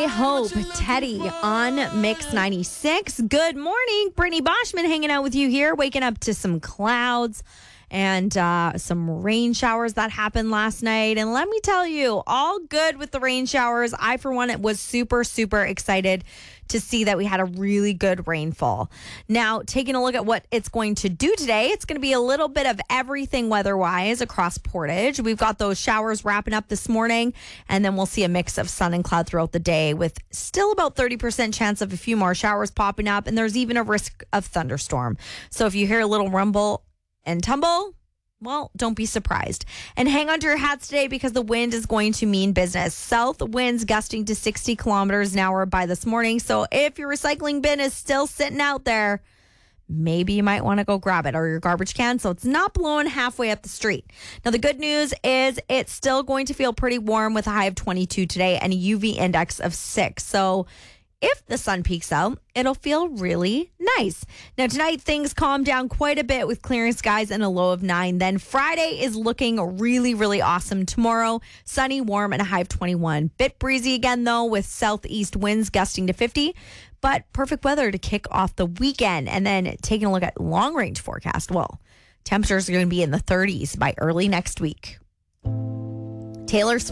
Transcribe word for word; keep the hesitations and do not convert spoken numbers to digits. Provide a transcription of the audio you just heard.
Hope, Teddy on Mix ninety-six. Good morning. Brittany Boschman hanging out with you here, waking up to some clouds and uh, some rain showers that happened last night. And let me tell you, all good with the rain showers. I, for one, was super, super excited to see that we had a really good rainfall. Now, taking a look at what it's going to do today, it's going to be a little bit of everything weather-wise across Portage. We've got those showers wrapping up this morning, and then we'll see a mix of sun and cloud throughout the day with still about thirty percent chance of a few more showers popping up, and there's even a risk of thunderstorm. So if you hear a little rumble and tumble, well, don't be surprised. And hang on to your hats today because the wind is going to mean business. South winds gusting to sixty kilometers an hour by this morning. So if your recycling bin is still sitting out there, maybe you might want to go grab it, or your garbage can, so it's not blowing halfway up the street. Now, the good news is it's still going to feel pretty warm with a high of twenty-two today and a U V index of six. So if the sun peeks out, it'll feel really nice. Now, tonight, things calm down quite a bit with clearing skies and a low of nine. Then Friday is looking really, really awesome. Tomorrow, sunny, warm, and a high of twenty-one. Bit breezy again, though, with southeast winds gusting to fifty. But perfect weather to kick off the weekend. And then taking a look at long-range forecast, well, temperatures are going to be in the thirties by early next week. Taylor Swift